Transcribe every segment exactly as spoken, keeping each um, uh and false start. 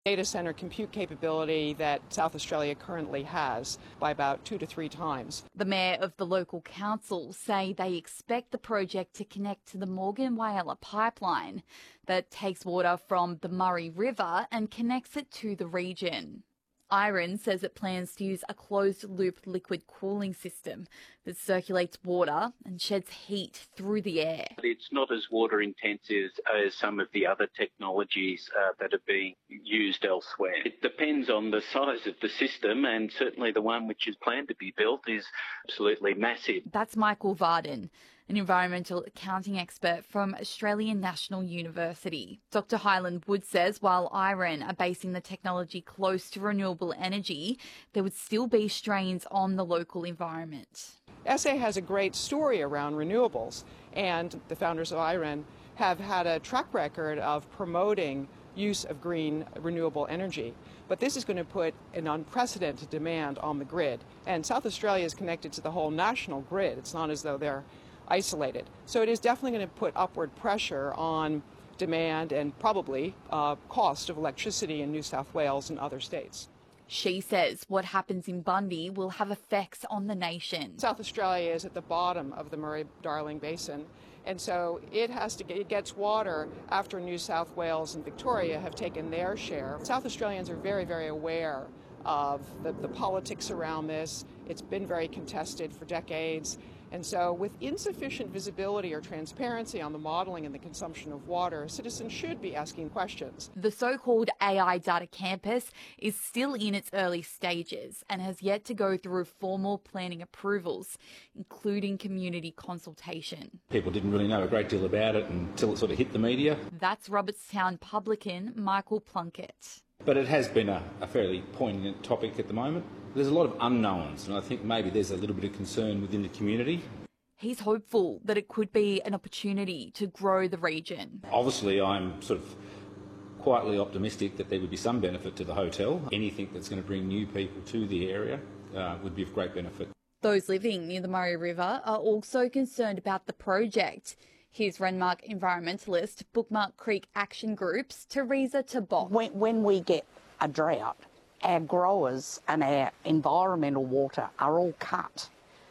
data center compute capability that South Australia currently has by about two to three times. The mayor of the local council say they expect the project to connect to the Morgan Whyalla pipeline that takes water from the Murray River and connects it to the region. Iron says it plans to use a closed-loop liquid cooling system that circulates water and sheds heat through the air. It's not as water intensive as some of the other technologies uh, that are being used elsewhere. It depends on the size of the system, and certainly the one which is planned to be built is absolutely massive. That's Michael Varden, an environmental accounting expert from Australian National University. Doctor Highland Wood says while Iron are basing the technology close to renewable energy, there would still be strains on the local environment. S A has a great story around renewables, and the founders of Iron have had a track record of promoting use of green renewable energy. But this is going to put an unprecedented demand on the grid. And South Australia is connected to the whole national grid. It's not as though they're isolated. So it is definitely going to put upward pressure on demand and probably uh, cost of electricity in New South Wales and other states. She says what happens in Bundy will have effects on the nation. South Australia is at the bottom of the Murray-Darling Basin, and so it has to get, it gets water after New South Wales and Victoria have taken their share. South Australians are very, very aware of the, the politics around this. It's been very contested for decades. And so with insufficient visibility or transparency on the modelling and the consumption of water, citizens should be asking questions. The so-called A I Data Campus is still in its early stages and has yet to go through formal planning approvals, including community consultation. People didn't really know a great deal about it until it sort of hit the media. That's Robertstown publican Michael Plunkett. But it has been a, a fairly poignant topic at the moment. There's a lot of unknowns, and I think maybe there's a little bit of concern within the community. He's hopeful that it could be an opportunity to grow the region. Obviously, I'm sort of quietly optimistic that there would be some benefit to the hotel. Anything that's going to bring new people to the area uh, would be of great benefit. Those living near the Murray River are also concerned about the project. Here's Renmark environmentalist Bookmark Creek Action Group's Teresa Tabok. When, when we get a drought, our growers and our environmental water are all cut.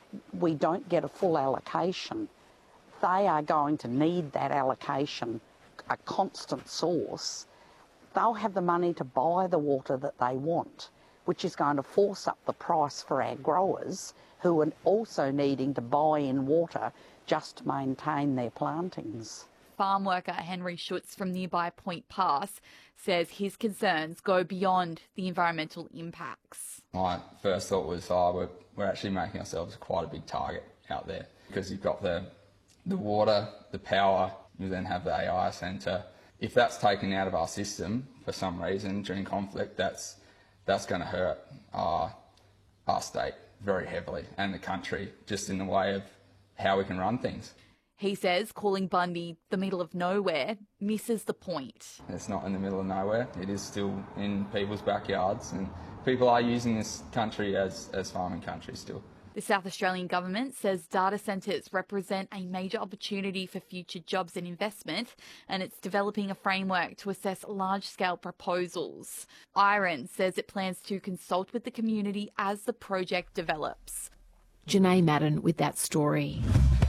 We don't get a full allocation. They are going to need that allocation, a constant source. They'll have the money to buy the water that they want, which is going to force up the price for our growers, who are also needing to buy in water just to maintain their plantings. Farm worker Henry Schutz from nearby Point Pass says his concerns go beyond the environmental impacts. My first thought was, oh, we're, we're actually making ourselves quite a big target out there, because you've got the, the water, the power, you then have the A I centre. If that's taken out of our system for some reason during conflict, that's, that's going to hurt our, our state very heavily, and the country, just in the way of how we can run things. He says calling Bundy the middle of nowhere misses the point. It's not in the middle of nowhere. It is still in people's backyards, and people are using this country as, as farming country still. The South Australian government says data centres represent a major opportunity for future jobs and investment, and it's developing a framework to assess large-scale proposals. Iron says it plans to consult with the community as the project develops. Janae Madden with that story.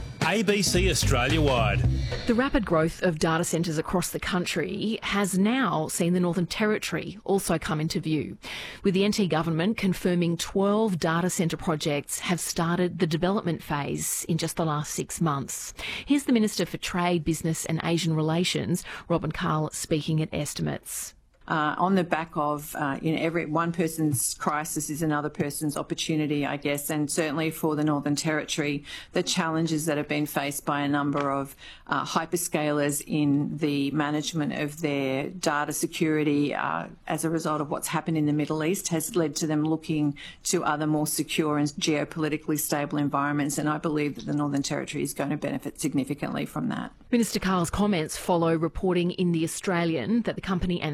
A B C Australia-wide. The rapid growth of data centres across the country has now seen the Northern Territory also come into view, with the N T government confirming twelve data centre projects have started the development phase in just the last six months. Here's the Minister for Trade, Business and Asian Relations, Robin Carl, speaking at estimates. Uh, on the back of, uh, you know, every one person's crisis is another person's opportunity, I guess, and certainly for the Northern Territory, the challenges that have been faced by a number of uh, hyperscalers in the management of their data security uh, as a result of what's happened in the Middle East has led to them looking to other more secure and geopolitically stable environments, and I believe that the Northern Territory is going to benefit significantly from that. Minister Carl's comments follow reporting in The Australian that the company Anthropic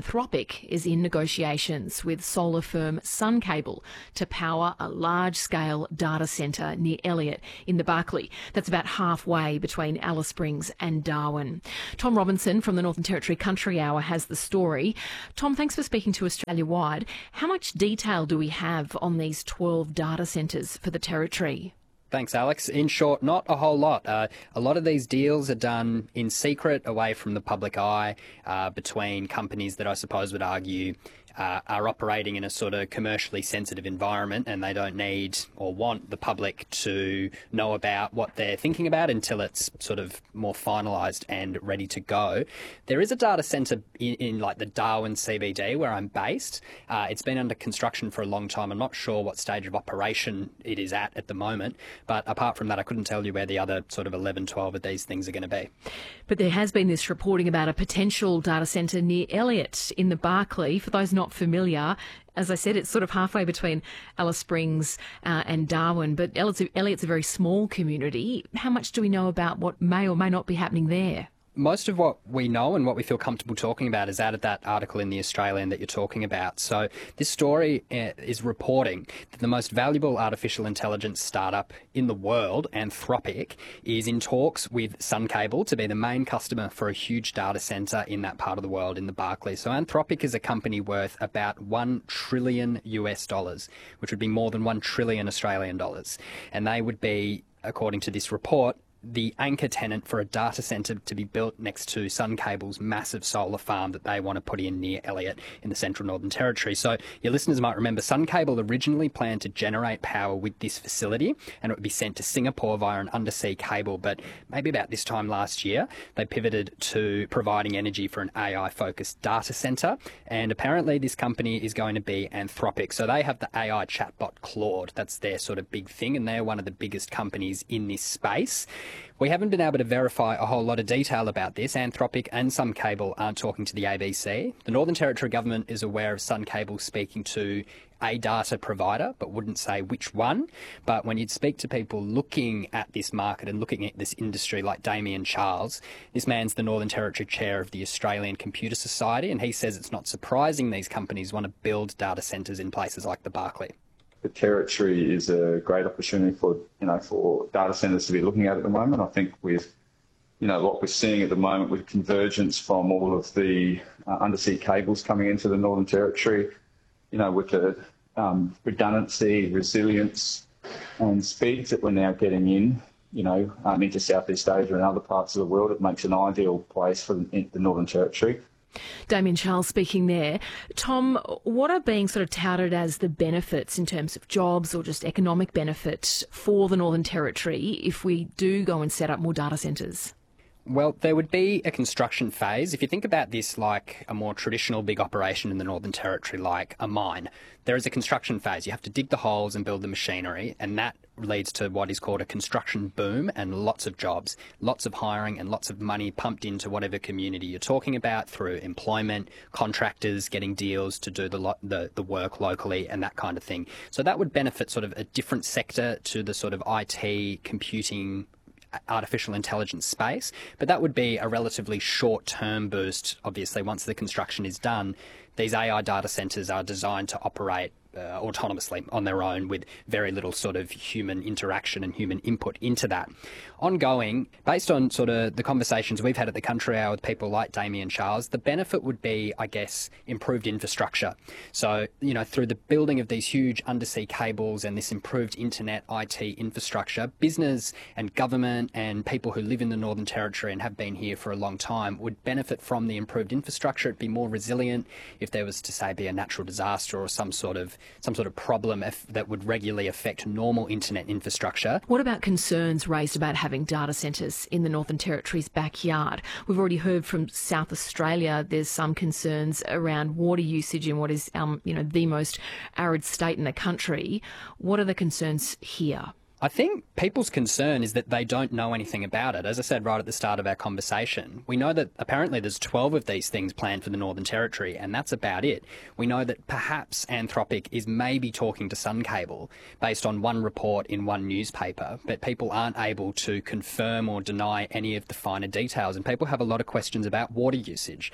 Anthropic is in negotiations with solar firm Suncable to power a large-scale data centre near Elliott in the Barkly. That's about halfway between Alice Springs and Darwin. Tom Robinson from the Northern Territory Country Hour has the story. Tom, thanks for speaking to Australia-wide. How much detail do we have on these twelve data centres for the Territory? Thanks, Alex. In short, not a whole lot. Uh, a lot of these deals are done in secret, away from the public eye, uh, between companies that I suppose would argue uh, are operating in a sort of commercially sensitive environment, and they don't need or want the public to know about what they're thinking about until it's sort of more finalised and ready to go. There is a data centre in, in like the Darwin C B D where I'm based. Uh, it's been under construction for a long time. I'm not sure what stage of operation it is at at the moment, but apart from that, I couldn't tell you where the other sort of eleven, twelve of these things are going to be. But there has been this reporting about a potential data centre near Elliott in the Barkly. For those not familiar, as I said, it's sort of halfway between Alice Springs uh, and Darwin, but Elliott's a very small community. How much do we know about what may or may not be happening there? Most of what we know and what we feel comfortable talking about is out of that article in The Australian that you're talking about. So this story uh, is reporting that the most valuable artificial intelligence startup in the world, Anthropic, is in talks with Suncable to be the main customer for a huge data centre in that part of the world, in the Barkly. So Anthropic is a company worth about one trillion U S dollars, which would be more than one trillion Australian dollars. And they would be, according to this report, the anchor tenant for a data centre to be built next to Suncable's massive solar farm that they want to put in near Elliott in the Central Northern Territory. So your listeners might remember Suncable originally planned to generate power with this facility, and it would be sent to Singapore via an undersea cable. But maybe about this time last year, they pivoted to providing energy for an A I-focused data centre. And apparently this company is going to be Anthropic. So they have the A I chatbot Claude. That's their sort of big thing, and they're one of the biggest companies in this space. We haven't been able to verify a whole lot of detail about this. Anthropic and Suncable aren't talking to the A B C. The Northern Territory government is aware of Suncable speaking to a data provider, but wouldn't say which one. But when you'd speak to people looking at this market and looking at this industry, like Damien Charles, this man's the Northern Territory chair of the Australian Computer Society, and he says it's not surprising these companies want to build data centres in places like the Barkly. The Territory is a great opportunity for, you know, for data centres to be looking at at the moment. I think with, you know, what we're seeing at the moment with convergence from all of the uh, undersea cables coming into the Northern Territory, you know, with the um, redundancy, resilience and speeds that we're now getting in, you know, um, into Southeast Asia and other parts of the world, it makes an ideal place for the, the Northern Territory. Damien Charles speaking there. Tom, what are being sort of touted as the benefits in terms of jobs or just economic benefit for the Northern Territory if we do go and set up more data centres? Well, there would be a construction phase. If you think about this like a more traditional big operation in the Northern Territory, like a mine, there is a construction phase. You have to dig the holes and build the machinery, and that leads to what is called a construction boom and lots of jobs, lots of hiring and lots of money pumped into whatever community you're talking about through employment, contractors getting deals to do the, lo- the, the work locally and that kind of thing. So that would benefit sort of a different sector to the sort of I T, computing, artificial intelligence space, but that would be a relatively short-term boost. Obviously, once the construction is done, these A I data centres are designed to operate uh, autonomously on their own with very little sort of human interaction and human input into that. Ongoing, based on sort of the conversations we've had at the Country Hour with people like Damien Charles, the benefit would be, I guess, improved infrastructure. So, you know, through the building of these huge undersea cables and this improved internet I T infrastructure, business and government and people who live in the Northern Territory and have been here for a long time would benefit from the improved infrastructure. It'd be more resilient if there was to, say, be a natural disaster or some sort of some sort of problem if, that would regularly affect normal internet infrastructure. What about concerns raised about having data centres in the Northern Territory's backyard? We've already heard from South Australia there's some concerns around water usage in what is um, you know, the most arid state in the country. What are the concerns here? I think people's concern is that they don't know anything about it. As I said right at the start of our conversation, we know that apparently there's twelve of these things planned for the Northern Territory, and that's about it. We know that perhaps Anthropic is maybe talking to Suncable based on one report in one newspaper, but people aren't able to confirm or deny any of the finer details, and people have a lot of questions about water usage.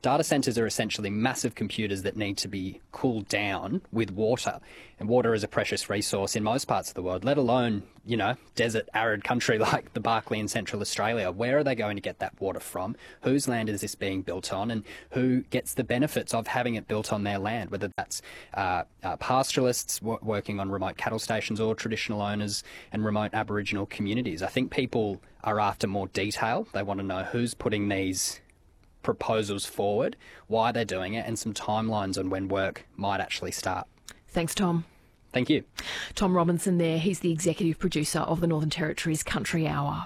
Data centres are essentially massive computers that need to be cooled down with water. And water is a precious resource in most parts of the world, let alone, you know, desert, arid country like the Barkly in Central Australia. Where are they going to get that water from? Whose land is this being built on? And who gets the benefits of having it built on their land, whether that's uh, uh, pastoralists w- working on remote cattle stations or traditional owners and remote Aboriginal communities? I think people are after more detail. They want to know who's putting these proposals forward, why they're doing it, and some timelines on when work might actually start. Thanks, Tom. Thank you. Tom Robinson there. He's the executive producer of the Northern Territory's Country Hour.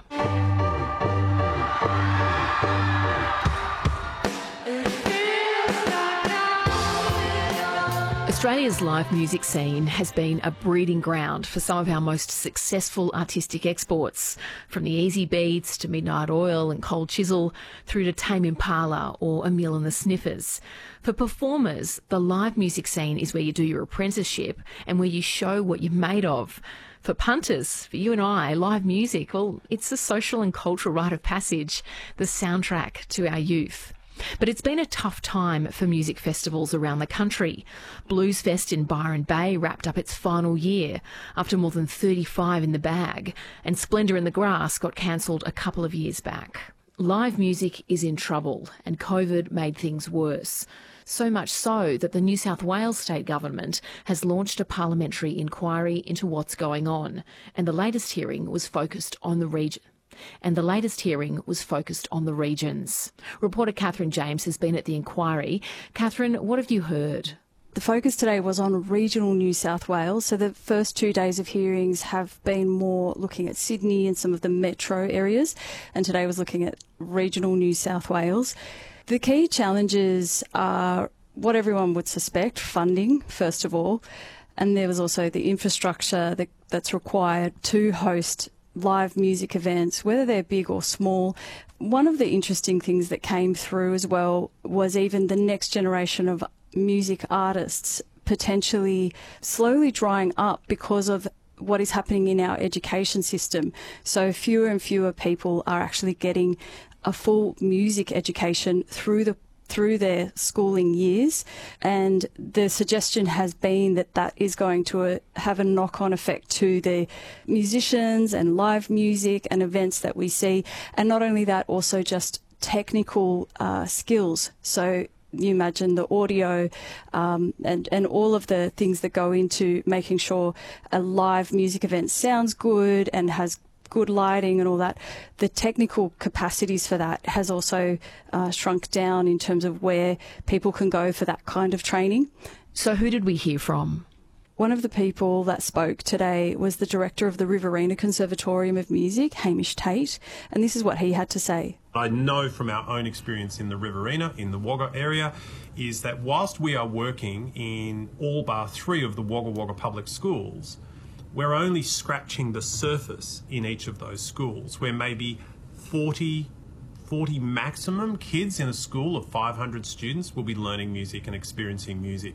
Australia's live music scene has been a breeding ground for some of our most successful artistic exports, from the Easy Beats to Midnight Oil and Cold Chisel through to Tame Impala or Emile and the Sniffers. For performers, the live music scene is where you do your apprenticeship and where you show what you're made of. For punters, for you and I, live music, well, it's a social and cultural rite of passage, the soundtrack to our youth. But it's been a tough time for music festivals around the country. Bluesfest in Byron Bay wrapped up its final year after more than thirty-five in the bag, and Splendour in the Grass got cancelled a couple of years back. Live music is in trouble, and COVID made things worse. So much so that the New South Wales state government has launched a parliamentary inquiry into what's going on, and the latest hearing was focused on the region. And the latest hearing was focused on the regions. Reporter Catherine James has been at the inquiry. Catherine, what have you heard? The focus today was on regional New South Wales. So the first two days of hearings have been more looking at Sydney and some of the metro areas, and today was looking at regional New South Wales. The key challenges are what everyone would suspect: funding, first of all, and there was also the infrastructure that, that's required to host live music events, whether they're big or small. One of the interesting things that came through as well was even the next generation of music artists potentially slowly drying up because of what is happening in our education system. So fewer and fewer people are actually getting a full music education through the through their schooling years, and the suggestion has been that that is going to uh, have a knock-on effect to the musicians and live music and events that we see, and not only that, also just technical uh, skills. So you imagine the audio um, and, and all of the things that go into making sure a live music event sounds good and has good lighting and all that. The technical capacities for that has also uh, shrunk down in terms of where people can go for that kind of training. So who did we hear from? One of the people that spoke today was the director of the Riverina Conservatorium of Music, Hamish Tate, and this is what he had to say. I know from our own experience in the Riverina, in the Wagga area, is that whilst we are working in all bar three of the Wagga Wagga public schools, we're only scratching the surface in each of those schools, where maybe forty, forty maximum kids in a school of five hundred students will be learning music and experiencing music.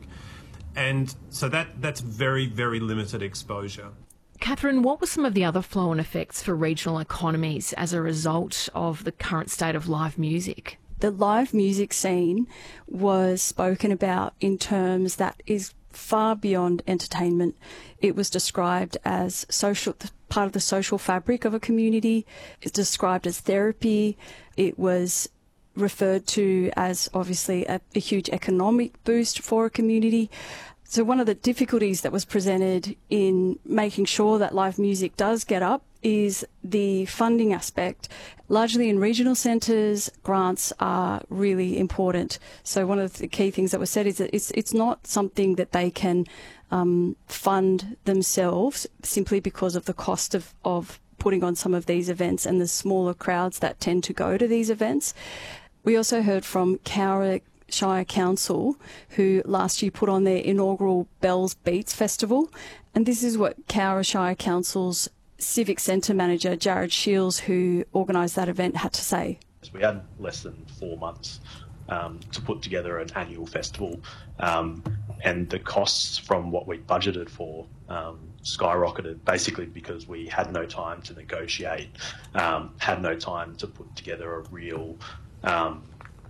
And so that that's very, very limited exposure. Catherine, what were some of the other flow-on effects for regional economies as a result of the current state of live music? The live music scene was spoken about in terms that is far beyond entertainment. It was described as social, part of the social fabric of a community. It's described as therapy. It was referred to as obviously a, a huge economic boost for a community. So one of the difficulties that was presented in making sure that live music does get up is the funding aspect. Largely in regional centres, grants are really important. So one of the key things that was said is that it's it's not something that they can um, fund themselves simply because of the cost of, of putting on some of these events and the smaller crowds that tend to go to these events. We also heard from Cowra Shire Council, who last year put on their inaugural Bells Beats Festival. And this is what Cowra Shire Council's Civic Centre manager, Jared Shields, who organised that event, had to say. We had less than four months um, to put together an annual festival, um, and the costs from what we budgeted for um, skyrocketed, basically because we had no time to negotiate, um, had no time to put together a real um,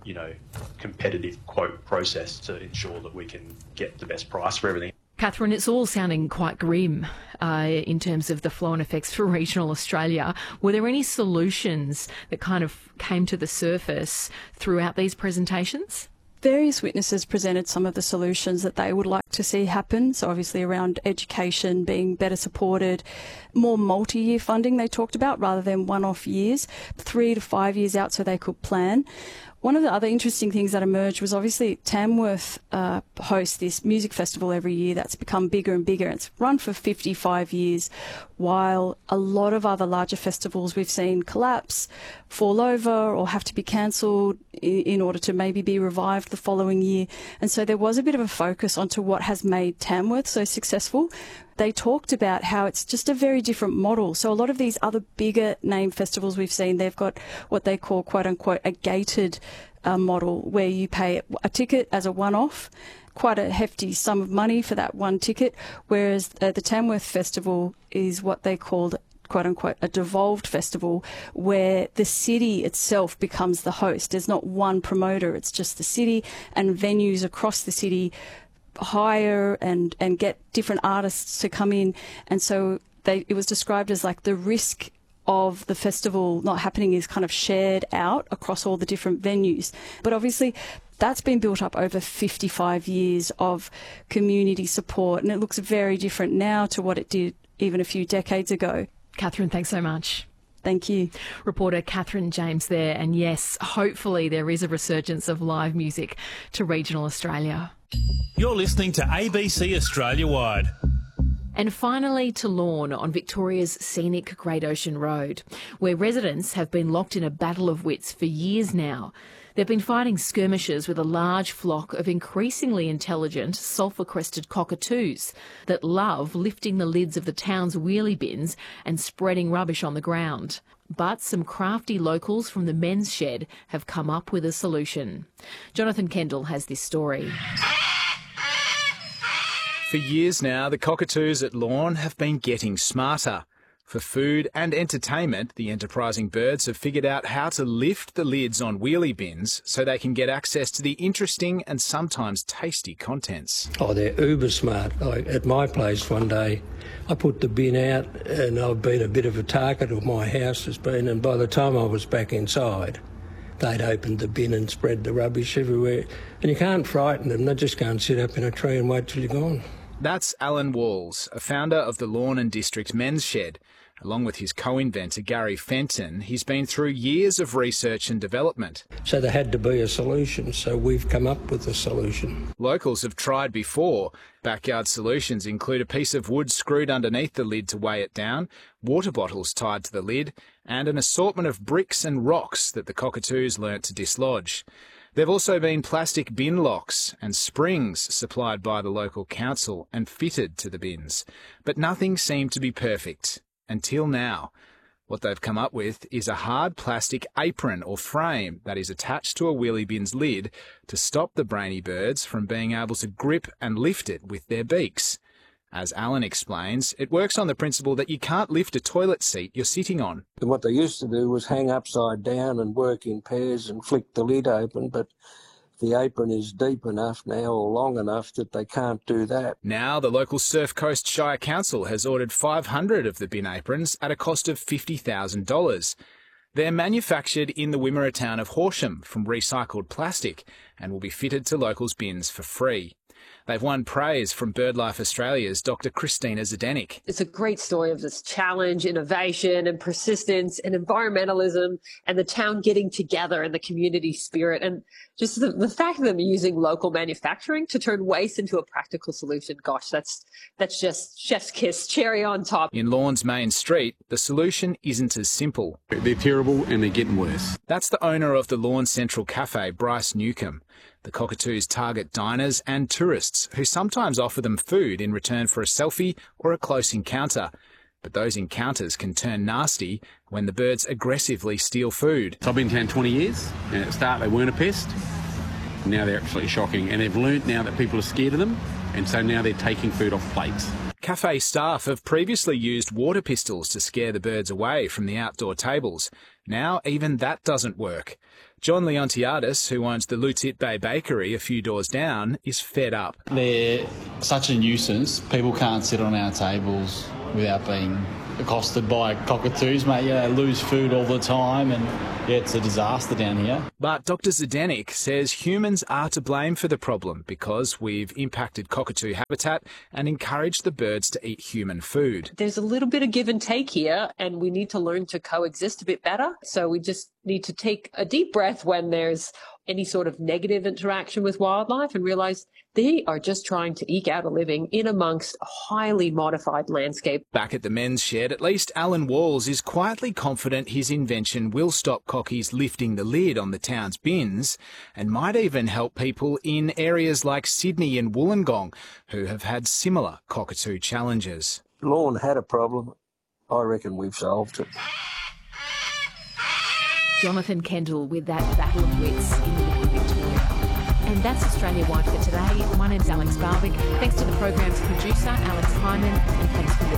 you know, competitive quote process to ensure that we can get the best price for everything. Catherine, it's all sounding quite grim uh, in terms of the flow-on effects for regional Australia. Were there any solutions that kind of came to the surface throughout these presentations? Various witnesses presented some of the solutions that they would like to see happen. So obviously around education being better supported, more multi-year funding they talked about rather than one-off years, three to five years out so they could plan. One of the other interesting things that emerged was obviously Tamworth uh, hosts this music festival every year that's become bigger and bigger. It's run for fifty-five years, while a lot of other larger festivals we've seen collapse, fall over or have to be cancelled in, in order to maybe be revived the following year. And so there was a bit of a focus onto what has made Tamworth so successful. They talked about how it's just a very different model. So a lot of these other bigger name festivals we've seen, they've got what they call, quote unquote, a gated uh, model where you pay a ticket as a one-off, quite a hefty sum of money for that one ticket, whereas uh, the Tamworth Festival is what they called, quote unquote, a devolved festival where the city itself becomes the host. There's not one promoter, it's just the city, and venues across the city hire and, and get different artists to come in. And so they, it was described as like the risk of the festival not happening is kind of shared out across all the different venues. But obviously that's been built up over fifty-five years of community support, and it looks very different now to what it did even a few decades ago. Catherine, thanks so much. Thank you. Reporter Catherine James there. And yes, hopefully there is a resurgence of live music to regional Australia. You're listening to A B C Australia Wide. And finally to Lorne on Victoria's scenic Great Ocean Road, where residents have been locked in a battle of wits for years now. They've been fighting skirmishes with a large flock of increasingly intelligent sulphur-crested cockatoos that love lifting the lids of the town's wheelie bins and spreading rubbish on the ground. But some crafty locals from the men's shed have come up with a solution. Jonathan Kendall has this story. For years now, the cockatoos at Lorne have been getting smarter. For food and entertainment, the enterprising birds have figured out how to lift the lids on wheelie bins so they can get access to the interesting and sometimes tasty contents. Oh, they're uber smart. Like at my place one day, I put the bin out and I've been a bit of a target of my house has been, and by the time I was back inside, they'd opened the bin and spread the rubbish everywhere. And you can't frighten them, they just go and sit up in a tree and wait till you're gone. That's Alan Walls, a founder of the Lorne and District Men's Shed. Along with his co-inventor Gary Fenton, he's been through years of research and development. So there had to be a solution, so we've come up with a solution. Locals have tried before. Backyard solutions include a piece of wood screwed underneath the lid to weigh it down, water bottles tied to the lid, and an assortment of bricks and rocks that the cockatoos learnt to dislodge. There have also been plastic bin locks and springs supplied by the local council and fitted to the bins. But nothing seemed to be perfect. Until now. What they've come up with is a hard plastic apron or frame that is attached to a wheelie bin's lid to stop the brainy birds from being able to grip and lift it with their beaks. As Alan explains, it works on the principle that you can't lift a toilet seat you're sitting on. And what they used to do was hang upside down and work in pairs and flick the lid open, but the apron is deep enough now or long enough that they can't do that. Now the local Surf Coast Shire Council has ordered five hundred of the bin aprons at a cost of fifty thousand dollars. They're manufactured in the Wimmera town of Horsham from recycled plastic and will be fitted to locals' bins for free. They've won praise from BirdLife Australia's Doctor Christina Zdenek. It's a great story of this challenge, innovation and persistence and environmentalism and the town getting together and the community spirit and just the, the fact that they're using local manufacturing to turn waste into a practical solution. Gosh, that's that's just chef's kiss, cherry on top. In Lorne's main street, the solution isn't as simple. They're terrible and they're getting worse. That's the owner of the Lorne Central Cafe, Bryce Newcomb. The cockatoos target diners and tourists who sometimes offer them food in return for a selfie or a close encounter. But those encounters can turn nasty when the birds aggressively steal food. So I've been in town twenty years, and at the start they weren't a pest. Now they're absolutely shocking, and they've learnt now that people are scared of them, and so now they're taking food off plates. Cafe staff have previously used water pistols to scare the birds away from the outdoor tables. Now even that doesn't work. John Leontiadis, who owns the Lutit Bay Bakery a few doors down, is fed up. They're such a nuisance. People can't sit on our tables without being accosted by cockatoos, mate. Yeah, they lose food all the time, and yeah, it's a disaster down here. But Doctor Zdenek says humans are to blame for the problem because we've impacted cockatoo habitat and encouraged the birds to eat human food. There's a little bit of give and take here, and we need to learn to coexist a bit better. So we just need to take a deep breath when there's any sort of negative interaction with wildlife and realise they are just trying to eke out a living in amongst a highly modified landscape. Back at the men's shed, at least Alan Walls is quietly confident his invention will stop cockies lifting the lid on the town's bins and might even help people in areas like Sydney and Wollongong who have had similar cockatoo challenges. Lorne had a problem. I reckon we've solved it. Jonathan Kendall with that battle of wits in Liverpool, Victoria. And that's Australia Wide for today. My name's Alex Barwick. Thanks to the program's producer, Alex Hyman, and thanks for your